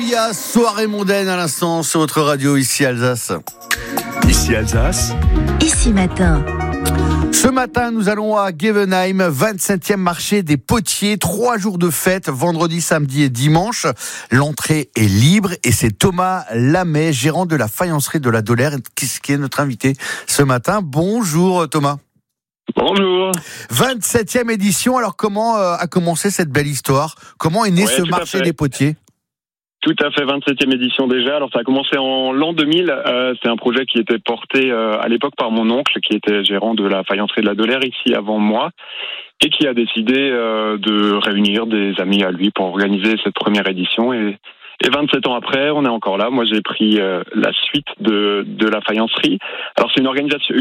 Sia, soirée mondaine à l'instant sur votre radio ici Alsace. Ici Alsace. Ici matin. Ce matin, nous allons à Gevenheim, 27e marché des potiers, 3 jours de fête, vendredi, samedi et dimanche. L'entrée est libre et c'est Thomas Lamet, gérant de la faïencerie de la Dolère, qui est notre invité ce matin. Bonjour Thomas. Bonjour. 27e édition, alors comment a commencé cette belle histoire ? Comment est né ce marché des potiers ? Tout à fait, 27e édition déjà. Alors ça a commencé en l'an 2000. C'est un projet qui était porté à l'époque par mon oncle, qui était gérant de la faïencerie de la Dolère ici avant moi, et qui a décidé de réunir des amis à lui pour organiser cette première édition. Et 27 ans après, on est encore là. Moi, j'ai pris la suite de la faïencerie. Alors, c'est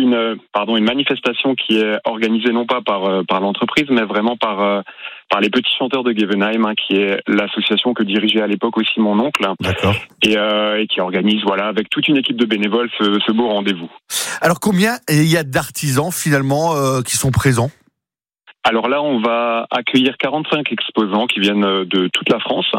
une manifestation qui est organisée non pas par l'entreprise, mais vraiment par les petits chanteurs de Gevenheim, qui est l'association que dirigeait à l'époque aussi mon oncle. D'accord. Et qui organise, avec toute une équipe de bénévoles, ce beau rendez-vous. Alors, combien il y a d'artisans finalement qui sont présents ? Alors là, on va accueillir 45 exposants qui viennent de toute la France.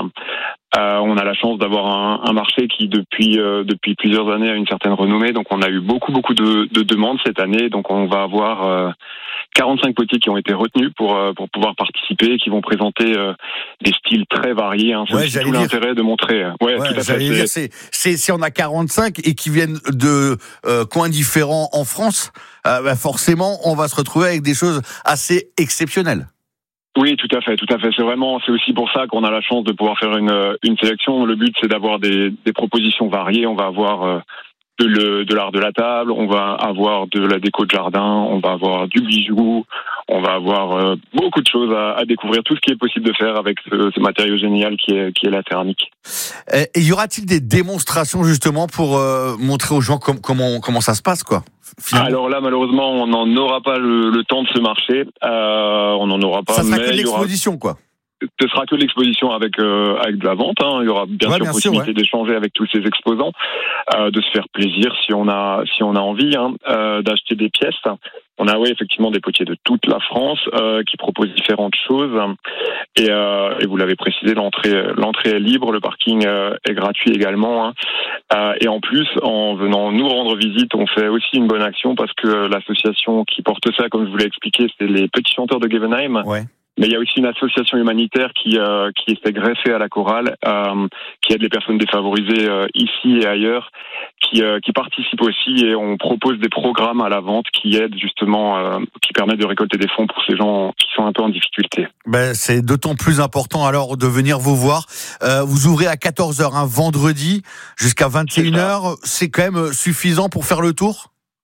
On a la chance d'avoir un marché qui, depuis plusieurs années, a une certaine renommée. Donc, on a eu beaucoup de demandes cette année. Donc, on va avoir 45 potiers qui ont été retenus pour pouvoir participer et qui vont présenter des styles très variés. C'est tout l'intérêt de montrer. Tout à fait. Si on a 45 et qui viennent de coins différents en France, forcément, on va se retrouver avec des choses assez exceptionnelles. Oui, tout à fait. C'est aussi pour ça qu'on a la chance de pouvoir faire une sélection. Le but, c'est d'avoir des propositions variées. On va avoir de l'art de la table, on va avoir de la déco de jardin, on va avoir du bijou, on va avoir beaucoup de choses à découvrir, tout ce qui est possible de faire avec ce matériau génial qui est la céramique. Et y aura-t-il des démonstrations justement pour montrer aux gens comment ça se passe, quoi ? Finalement. Alors là, malheureusement, on n'en aura pas le temps de se marcher. On n'en aura pas. Ça sera que l'exposition, quoi. Ce sera que l'exposition avec de la vente. Il y aura bien sûr possibilité d'échanger avec tous ces exposants, de se faire plaisir si on a envie, d'acheter des pièces. On a effectivement des potiers de toute la France qui proposent différentes choses. Et vous l'avez précisé, l'entrée est libre, le parking est gratuit également. Et en plus, en venant nous rendre visite, on fait aussi une bonne action parce que l'association qui porte ça, comme je vous l'ai expliqué, c'est les petits chanteurs de Gevenheim. Ouais. Mais il y a aussi une association humanitaire qui s'est greffée à la chorale, qui aide les personnes défavorisées ici et ailleurs, qui participe aussi, et on propose des programmes à la vente qui aident justement, qui permettent de récolter des fonds pour ces gens qui sont un peu en difficulté. C'est d'autant plus important alors de venir vous voir. Vous ouvrez à 14h vendredi jusqu'à 21h. C'est quand même suffisant pour faire le tour ?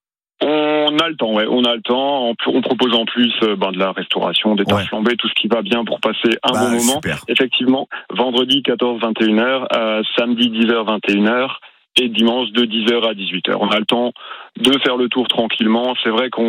On a le temps, on a le temps. On propose en plus de la restauration, des tartes flambées, tout ce qui va bien pour passer un bon moment. Super. Effectivement, vendredi 14-21h, samedi 10h-21h et dimanche de 10h à 18h. On a le temps de faire le tour tranquillement. C'est vrai qu'on